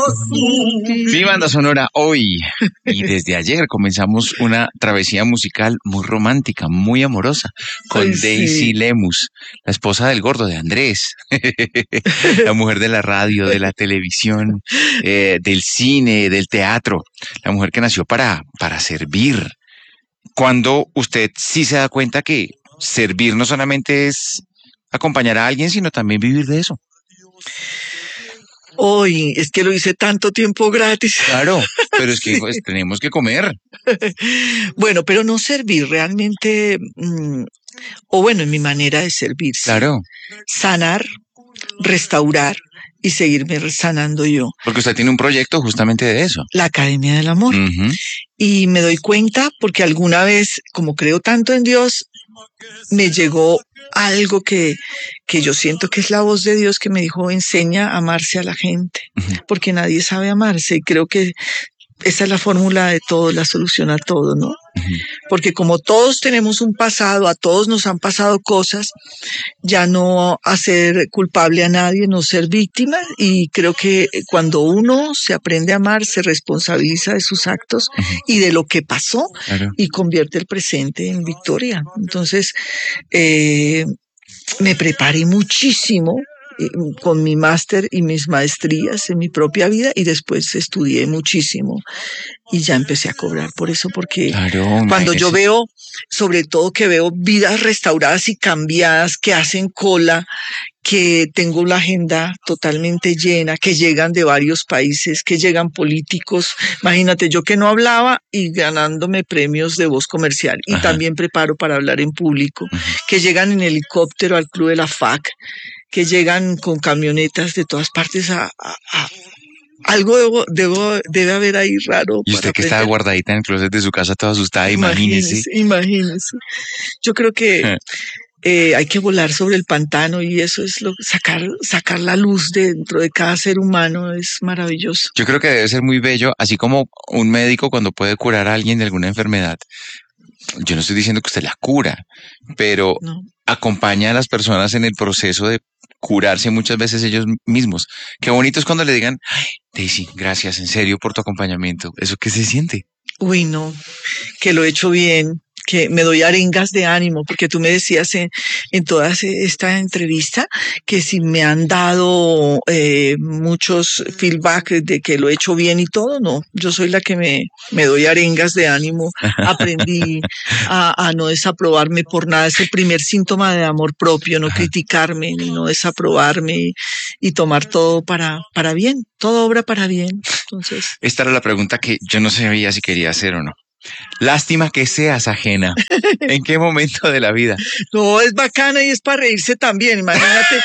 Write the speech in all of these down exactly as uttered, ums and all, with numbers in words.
Mi banda sonora hoy y desde ayer comenzamos una travesía musical muy romántica, muy amorosa, con Ay, Daisy sí. Lemus, la esposa del gordo de Andrés, la mujer de la radio, de la televisión, eh, del cine, del teatro, la mujer que nació para, para servir. Cuando usted sí se da cuenta que servir no solamente es acompañar a alguien, sino también vivir de eso. Hoy es que lo hice tanto tiempo gratis. Claro, pero es que Sí. pues, tenemos que comer. Bueno, pero no servir realmente, mm, o bueno, en mi manera de servir, sí. Claro, Sanar, restaurar y seguirme sanando yo. porque usted tiene un proyecto justamente de eso. La Academia del Amor. Ujú. Y me doy cuenta porque alguna vez, como creo tanto en Dios, me llegó algo que, que yo siento que es la voz de Dios que me dijo, enseña a amarse a la gente, Ujú. porque nadie sabe amarse. Y creo que esa es la fórmula de todo, la solución a todo, ¿no? Ujú. Porque como todos tenemos un pasado, a todos nos han pasado cosas, ya no hacer culpable a nadie, no ser víctima, y creo que cuando uno se aprende a amar, se responsabiliza de sus actos Ujú. y de lo que pasó Claro. y convierte el presente en victoria. Entonces, eh, me preparé muchísimo eh, con mi máster y mis maestrías en mi propia vida y después estudié muchísimo y ya empecé a cobrar por eso, porque Claro, cuando yo imagínese. veo, sobre todo que veo vidas restauradas y cambiadas, que hacen cola, que tengo la agenda totalmente llena, que llegan de varios países, que llegan políticos. Imagínate, yo que no hablaba y ganándome premios de voz comercial y Ajá. también preparo para hablar en público, Ujú. que llegan en helicóptero al Club de la F A C, que llegan con camionetas de todas partes a... a, a algo debo, debo, debe haber ahí raro Y para usted que estaba aprender. guardadita en el closet de su casa toda asustada, imagínese. Imagínese, imagínese. Yo creo que eh, hay que volar sobre el pantano y eso es lo sacar sacar la luz dentro de cada ser humano es maravilloso. Yo creo que debe ser muy bello, así como un médico cuando puede curar a alguien de alguna enfermedad. Yo no estoy diciendo que usted la cura, pero ¿No? acompaña a las personas en el proceso de curarse muchas veces ellos mismos. Qué bonito es cuando le digan, ay, Daisy, gracias en serio por tu acompañamiento. ¿Eso qué se siente? Uy, no, que lo he hecho bien, que me doy arengas de ánimo, porque tú me decías en, en toda esta entrevista que si me han dado eh, muchos feedback de que lo he hecho bien y todo, no, yo soy la que me, me doy arengas de ánimo, aprendí a, a no desaprobarme por nada, es el primer síntoma de amor propio, no Ajá. criticarme, ni no desaprobarme y, y tomar todo para, para bien, todo obra para bien, entonces... Esta era la pregunta que yo no sabía si quería hacer o no. Lástima que seas ajena. ¿En qué momento de la vida? No, es bacana y es para reírse también, imagínate.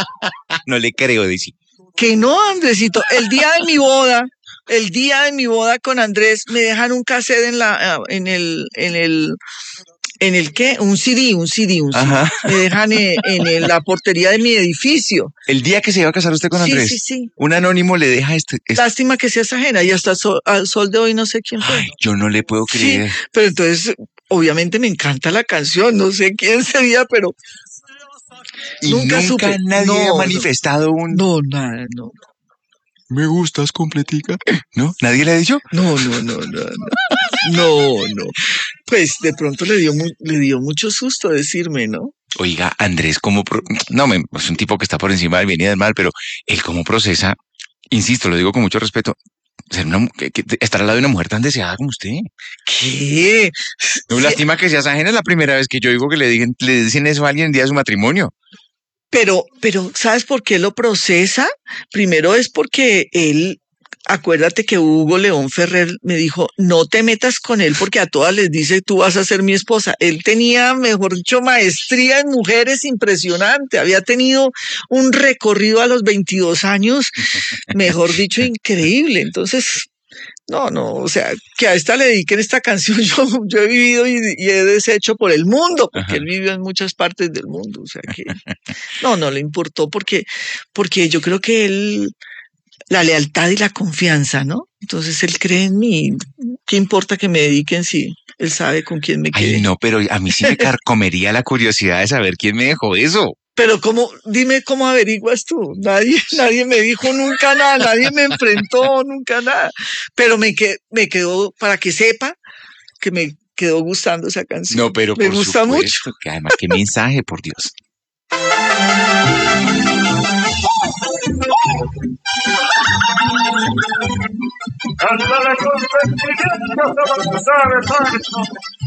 No le creo, Daisy. Que no, Andresito, el día de mi boda, el día de mi boda con Andrés, me dejan un cassette en la, en el, en el, ¿en el qué? Un C D, un C D, un C D. Ajá. Me dejan en, en el- la portería de mi edificio. El día que se iba a casar usted con Sí, Andrés, sí, sí. un anónimo le deja este, este- Lástima que seas ajena y hasta so- al sol de hoy no sé quién fue. Ay, yo no le puedo Sí, creer. pero entonces, obviamente me encanta la canción, no sé quién sería, pero Y nunca nunca supe. nadie No, ha no, manifestado un no, nada, no. me gustas completica. ¿No? ¿Nadie le ha dicho? No, no, no, no, no. No, no. Pues de pronto le dio, mu- le dio mucho susto decirme, ¿no? Oiga, Andrés, ¿cómo? pro- No, me- es un tipo que está por encima del bien y del mal, pero él cómo procesa, insisto, lo digo con mucho respeto, ser una, mu- que- que- estar al lado de una mujer tan deseada como usted. ¿Qué? No, Sí, lástima que seas ajena, es la primera vez que yo digo que le, digan, le dicen eso a alguien el día de su matrimonio. pero, pero, ¿sabes por qué lo procesa? Primero es porque él, acuérdate que Hugo León Ferrer me dijo, no te metas con él porque a todas les dice, tú vas a ser mi esposa. Él tenía, mejor dicho, maestría en mujeres impresionante. Había tenido un recorrido a los veintidós años, mejor dicho, increíble. Entonces, no, no, o sea, que a esta le dediquen esta canción, yo, yo he vivido y, y he deshecho por el mundo, porque Ajá. él vivió en muchas partes del mundo, o sea que no, no le importó porque, porque yo creo que él, la lealtad y la confianza, ¿no? Entonces él cree en mí, ¿qué importa que me dediquen si él sabe con quién me Ay, quedé? no, pero a mí sí me carcomería la curiosidad de saber quién me dejó eso. Pero cómo, dime cómo averiguas tú. Nadie, nadie me dijo nunca nada, nadie me enfrentó nunca nada. Pero me, que, me quedó, para que sepa, que me quedó gustando esa canción. No, pero me por gusta mucho. supuesto, que además, qué mensaje, por Dios. Cántale con sentimiento, sabes, sabes,